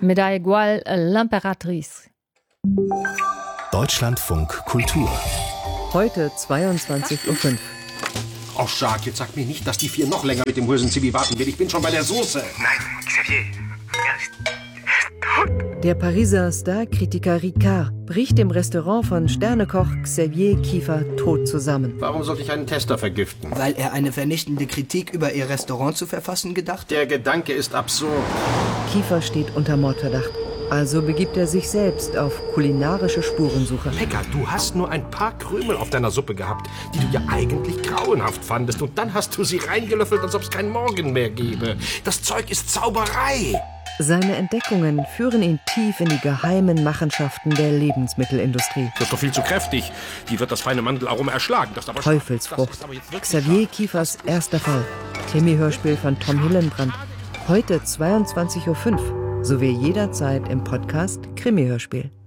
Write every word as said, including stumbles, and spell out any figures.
Medaille Gual, L'Impératrice. Deutschlandfunk Kultur. Heute zweiundzwanzig Uhr fünf. Oh, Jacques, jetzt sag mir nicht, dass die vier noch länger mit dem Rösenzivi warten will. Ich bin schon bei der Soße. Nein, Xavier, er ist, er ist tot. Der Pariser Star-Kritiker Ricard bricht im Restaurant von Sternekoch Xavier Kiefer tot zusammen. Warum sollte ich einen Tester vergiften? Weil er eine vernichtende Kritik über ihr Restaurant zu verfassen gedacht? Der Gedanke ist absurd. Kiefer steht unter Mordverdacht. Also begibt er sich selbst auf kulinarische Spurensuche. Pekka, du hast nur ein paar Krümel auf deiner Suppe gehabt, die du ja eigentlich grauenhaft fandest. Und dann hast du sie reingelöffelt, als ob es keinen Morgen mehr gäbe. Das Zeug ist Zauberei. Seine Entdeckungen führen ihn tief in die geheimen Machenschaften der Lebensmittelindustrie. Das ist doch viel zu kräftig. Die wird das feine Mandelaroma erschlagen. Das ist aber Teufelsfrucht. das ist aber jetzt wirklich Xavier Kiefers erster Fall. Krimi-Hörspiel von Tom Hillenbrand. Heute zweiundzwanzig Uhr fünf. Sowie jederzeit im Podcast Krimi-Hörspiel.